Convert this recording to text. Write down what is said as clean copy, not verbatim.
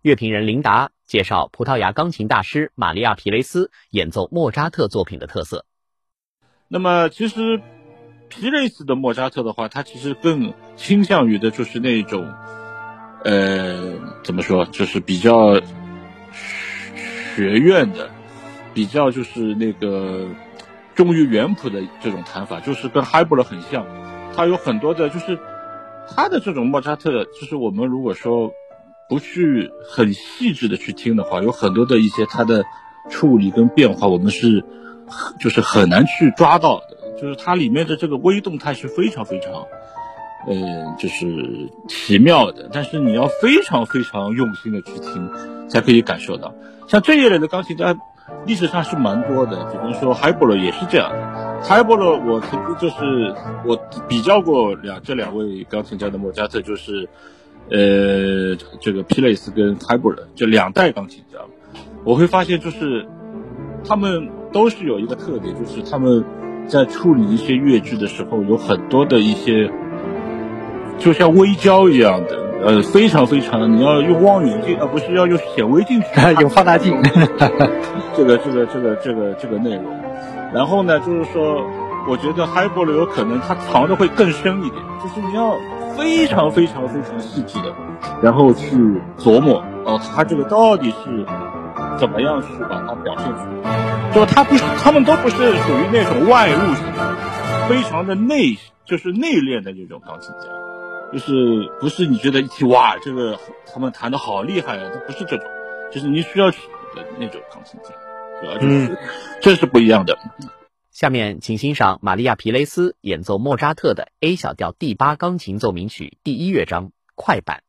乐评人琳达介绍葡萄牙钢琴大师玛利亚·皮雷斯演奏莫扎特作品的特色。 那么其实皮雷斯的莫扎特的话，他其实更倾向于的就是那种怎么说，就是比较学院的，比较就是那个忠于原谱的这种弹法，就是跟海波勒很像。他有很多的，就是他的这种莫扎特，就是我们如果说不去很细致的去听的话，有很多的一些他的处理跟变化，我们是就是很难去抓到的。就是它里面的这个微动态是非常非常就是奇妙的，但是你要非常非常用心的去听才可以感受到。像这一类的钢琴家历史上是蛮多的，比方说海波勒也是这样的。海波勒我曾经就是我比较过这两位钢琴家的莫扎特，就是这个皮雷斯跟海波勒这两代钢琴家，我会发现就是他们都是有一个特点，就是他们在处理一些乐句的时候有很多的一些就像微胶一样的非常非常你要用望远镜不是要用显微镜去用放大镜这个内容。然后呢就是说我觉得海波勒有可能他藏的会更深一点，就是你要非常非常非常细致的然后去琢磨他这个到底是怎么样去把它表现出来。就他们都不是属于那种外露型非常的就是内敛的这种钢琴家，就是不是你觉得一听哇这个他们弹得好厉害啊，不是这种，就是你需要去的那种钢琴家，主要就是这是不一样的。 下面请欣赏玛利亚·皮雷斯演奏莫扎特的 A 小调第8钢琴奏鸣曲第1乐章快板。